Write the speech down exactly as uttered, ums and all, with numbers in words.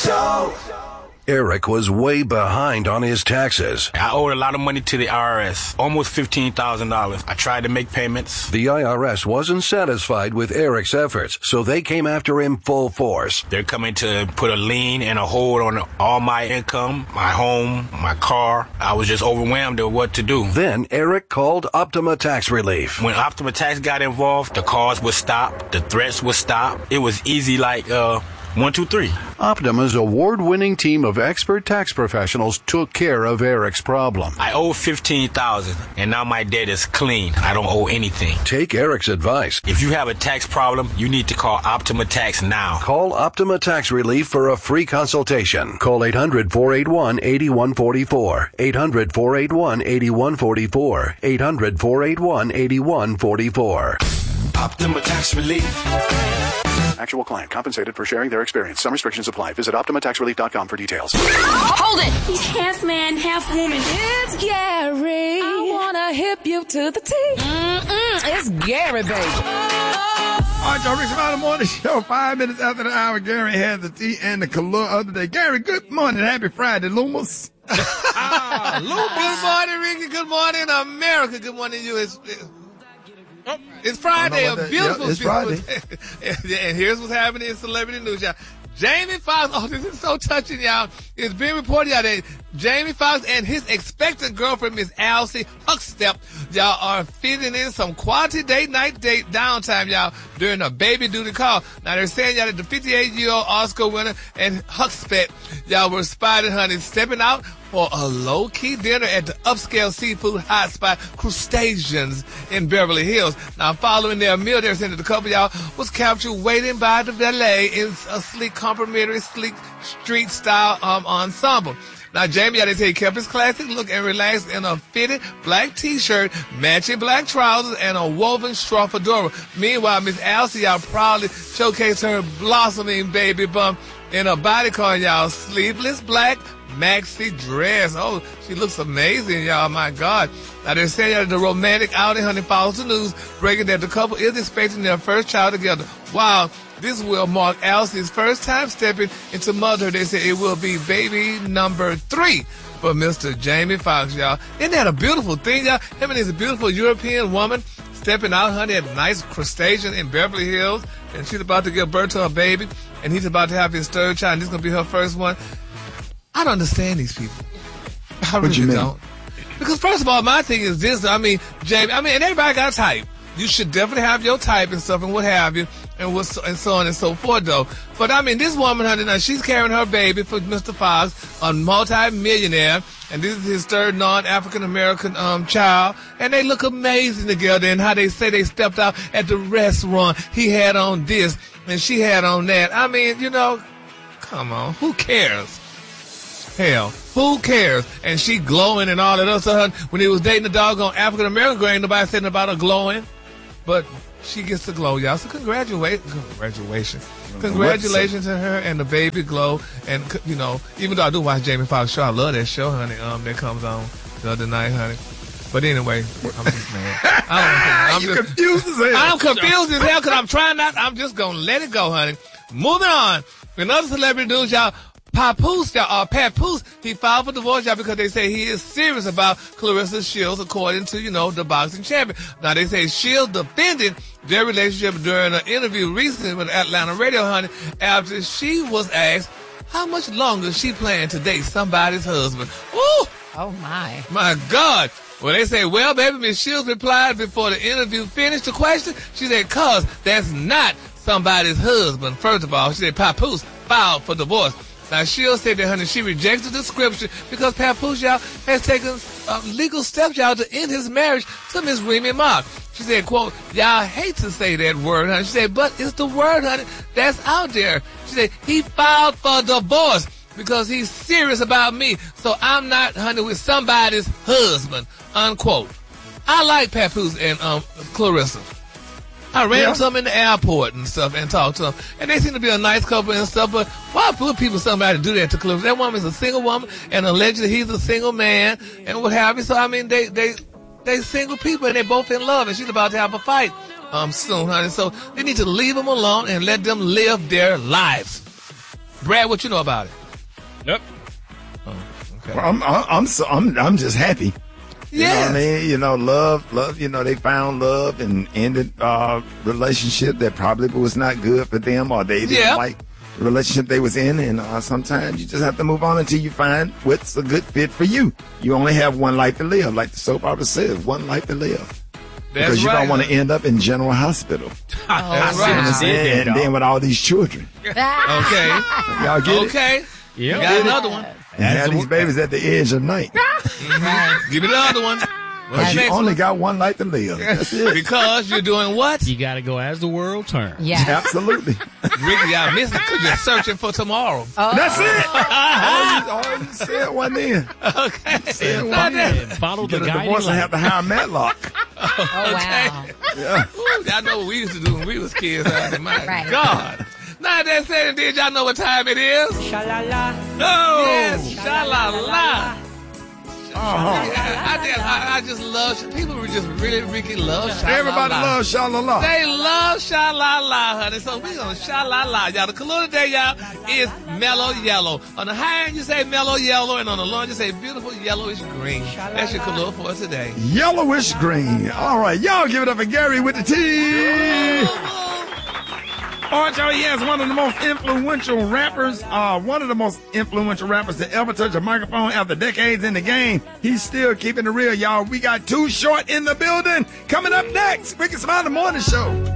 Show. Eric was way behind on his taxes. I owed a lot of money to the I R S, almost fifteen thousand dollars. I tried to make payments. The I R S wasn't satisfied with Eric's efforts, so they came after him full force. They're coming to put a lien and a hold on all my income, my home, my car. I was just overwhelmed with what to do. Then Eric called Optima Tax Relief. When Optima Tax got involved, the calls would stop, the threats would stop. It was easy like, uh... One, two, three. Optima's award-winning team of expert tax professionals took care of Eric's problem. I owe fifteen thousand dollars, and now my debt is clean. I don't owe anything. Take Eric's advice. If you have a tax problem, you need to call Optima Tax now. Call Optima Tax Relief for a free consultation. Call eight hundred, four eight one, eight one four four. eight hundred, four eight one, eight one four four. eight hundred, four eight one, eight one four four. Optima Tax Relief. Actual client compensated for sharing their experience. Some restrictions apply. Visit Optima Tax Relief dot com for details. Hold it! He's half man, half woman. It's Gary. I wanna hip you to the T. Mm-mm, it's Gary, baby. All right, y'all, Rich About the Morning Show. Five minutes after the hour, Gary had the tea and the color of the day. Gary, good morning. Happy Friday, Loomis. ah, Good morning, Ricky. Good morning, America. Good morning, U S Oh, it's Friday, a beautiful, yep, it's beautiful Friday. day. And here's what's happening in celebrity news, y'all. Jamie Foxx, oh, this is so touching, y'all. It's being reported, y'all, that Jamie Foxx and his expected girlfriend, Miss Alcee Huxtep, y'all, are fitting in some quality date night date downtime, y'all, during a baby duty call. Now, they're saying, y'all, that the fifty-eight-year-old Oscar winner and Huxtep, y'all, were spotted, honey, stepping out for a low-key dinner at the upscale seafood hotspot Crustaceans in Beverly Hills. Now, following their meal, they're saying that the couple, y'all, was captured waiting by the valet in a sleek, complimentary, sleek street-style um, ensemble. Now, Jamie, y'all, they say he kept his classic look and relaxed in a fitted black T-shirt, matching black trousers, and a woven straw fedora. Meanwhile, Miss Alcee, y'all, proudly showcased her blossoming baby bump in a bodycon, y'all, sleeveless black maxi dress. Oh, she looks amazing, y'all. My God. Now, they're saying that the romantic outing, honey, follows the news, breaking that the couple is expecting their first child together. Wow. This will mark Alcee's first time stepping into motherhood. They say it will be baby number three for Mister Jamie Foxx, y'all. Isn't that a beautiful thing, y'all? Him and his beautiful European woman stepping out, honey, at a nice Crustacean in Beverly Hills. And she's about to give birth to a baby. And he's about to have his third child. And this is going to be her first one. I don't understand these people. I really what you mean? don't. Because first of all, my thing is this. I mean, Jamie, I mean, and everybody got a type. You should definitely have your type and stuff and what have you, and what, and so on and so forth, though. But I mean, this woman, honey, now she's carrying her baby for Mister Foxx, a multi-millionaire, and this is his third non-African American um child, and they look amazing together. And how they say they stepped out at the restaurant, he had on this and she had on that. I mean, you know, come on, who cares? Hell, who cares? And she glowing and all that other stuff. When he was dating a doggone African American girl, ain't nobody saying about her glowing. But she gets to glow, y'all. So congratulations. Congratulations. Congratulations to her and the baby glow. And, you know, even though I do watch Jamie Foxx show, I love that show, honey, um, that comes on the other night, honey. But anyway, I'm just mad. I don't know. I'm you confused as hell. I'm confused as hell because I'm trying not, I'm just going to let it go, honey. Moving on. Another celebrity news, y'all. Papoose, y'all, uh, Papoose, he filed for divorce, y'all, because they say he is serious about Clarissa Shields, according to, you know, the boxing champion. Now, they say Shields defended their relationship during an interview recently with Atlanta Radio, honey, after she was asked how much longer she planned to date somebody's husband. Ooh! Oh, my. My God. Well, they say, well, baby, Miss Shields replied before the interview finished the question. She said, cuz that's not somebody's husband. First of all, she said, Papoose filed for divorce. Now, Shields said that, honey, she rejected the description because Papoose, y'all, has taken uh, legal steps, y'all, to end his marriage to Miss Remy Ma. She said, quote, y'all hate to say that word, honey. She said, but it's the word, honey, that's out there. She said, he filed for divorce because he's serious about me, so I'm not, honey, with somebody's husband, unquote. I like Papoose and um, Clarissa. I ran yeah. into them in the airport and stuff and talked to them. And they seem to be a nice couple and stuff, but why put people somebody to do that to Clarissa? That woman's a single woman, and allegedly he's a single man, and what have you. So, I mean, they, they, they single people, and they both in love, and she's about to have a fight um soon, honey. So they need to leave them alone and let them live their lives. Brad, what you know about it? Yep. Oh, okay. Well, I'm, I'm, I'm, so, I'm, I'm just happy. You Yes. know what I mean? You know, love, love, you know, they found love and ended uh relationship that probably was not good for them, or they didn't Yeah. like the relationship they was in. And uh, sometimes you just have to move on until you find what's a good fit for you. You only have one life to live, like the soap opera says, one life to live. That's Because you right. don't want to end up in General Hospital. That's You know what I'm right. saying? And then with all these children. Okay. Y'all get it? Okay. Yeah. You got another one. And have these babies at the edge of night. Give me the other one. What's Because the you next only one? got one life to live. That's it. Because you're doing what? You got to go as the world turns. Yes. Absolutely. Ricky, I missed it because you're searching for tomorrow. That's it. all, you, all you said wasn't in. Okay. Said Not wasn't that- in. Follow Get the a guiding divorce and light. have to hire Matlock. Oh, wow. Yeah. Ooh, y'all know what we used to do when we was kids. Huh? My Right. God. Now that said and did, y'all know what time it is? Sha-la-la. Oh, yes, sha-la-la. Uh-huh. Yeah, I, just, I, I just love, people were just really, really love sha-la-la. Everybody loves sha-la-la. They love sha-la-la, honey. So we gonna sha-la-la. Y'all, the color today, y'all, is mellow yellow. On the high end, you say mellow yellow, and on the low end, you say beautiful yellowish green. That's your color for today. Yellowish green. All right. Y'all give it up for Gary with the T. All right, y'all. He has one of the most influential rappers, uh, one of the most influential rappers to ever touch a microphone after decades in the game. He's still keeping it real, y'all. We got Too Short in the building. Coming up next, Ricky Smiley Morning Show.